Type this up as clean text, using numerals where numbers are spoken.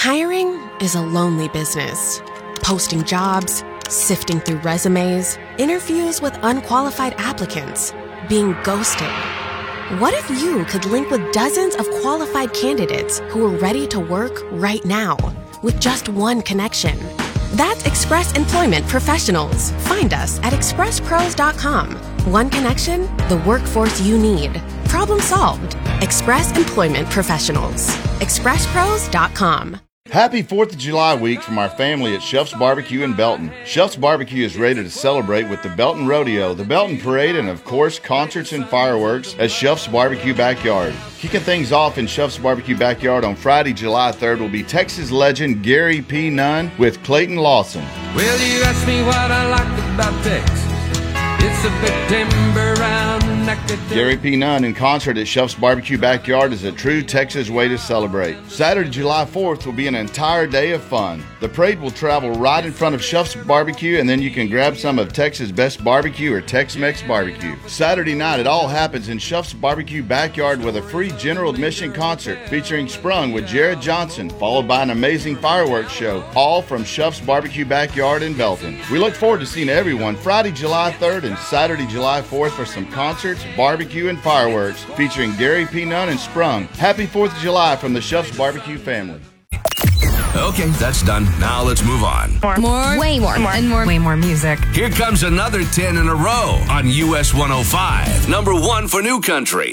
Hiring is a lonely business. Posting jobs, sifting through resumes, interviews with unqualified applicants, being ghosted. What if you could link with dozens of qualified candidates who are ready to work right now with just one connection? That's Express Employment Professionals. Find us at expresspros.com. One connection, the workforce you need. Problem solved. Express Employment Professionals. expresspros.com. Happy 4th of July week from our family at Chef's Barbecue in Belton. Chef's Barbecue is ready to celebrate with the Belton Rodeo, the Belton Parade, and of course, concerts and fireworks at Chef's Barbecue Backyard. Kicking things off in Chef's Barbecue Backyard on Friday, July 3rd will be Texas legend Gary P. Nunn with Clayton Lawson. Well, you asked me what I like about Texas. It's a big timber round the neck of Gary P. Nunn in concert at Chef's Barbecue Backyard is a true Texas way to celebrate. Saturday, July 4th will be an entire day of fun. The parade will travel right in front of Chef's Barbecue, and then you can grab some of Texas' best barbecue or Tex-Mex barbecue. Saturday night, it all happens in Chef's Barbecue Backyard with a free general admission concert featuring Sprung with Jared Johnson, followed by an amazing fireworks show, all from Chef's Barbecue Backyard in Belton. We look forward to seeing everyone Friday, July 3rd and Saturday, July 4th for some concerts, barbecue, and fireworks featuring Gary P. Nunn and Sprung. Happy 4th of July from the Chef's Barbecue family. Okay, that's done. Now let's move on. More. Way more. And more. Way more music. Here comes another 10 in a row on US 105. Number 1 for New Country.